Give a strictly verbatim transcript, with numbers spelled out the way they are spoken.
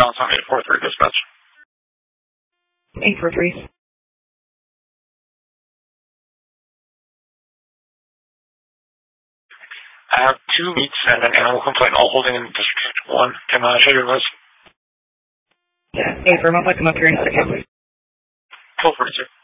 Johnson, eight four three dispatch. eight four three. I have two meats and an animal complaint all holding in District one. Can I show your list? Yeah, hey, for a moment, come up here in a second. twelve forty-two.